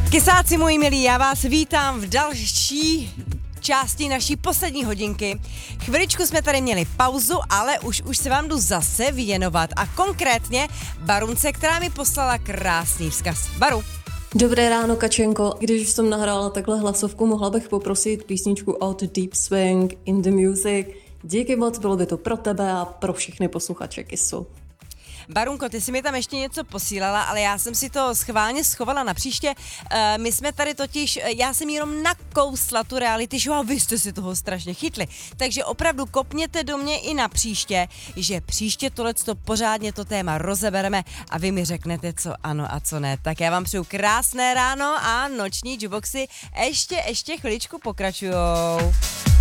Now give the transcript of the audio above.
Kysáci moji milí, já vás vítám v další části naší poslední hodinky. Chviličku jsme tady měli pauzu, ale už se vám jdu zase věnovat a konkrétně Barunce, která mi poslala krásný vzkaz. Baru. Dobré ráno, Kačenko. Když už jsem nahrála takhle hlasovku, mohla bych poprosit písničku od Deep Swing in the Music. Díky moc, bylo by to pro tebe a pro všechny posluchače Kissu. Barunko, ty jsi mi tam ještě něco posílala, ale já jsem si to schválně schovala na příště. My jsme tady totiž, já jsem jenom nakousla tu reality show a vy jste si toho strašně chytli. Takže opravdu kopněte do mě i na příště, že příště tohleto pořádně to téma rozebereme a vy mi řeknete, co ano a co ne. Tak já vám přeju krásné ráno a noční jukeboxy ještě chviličku pokračujou.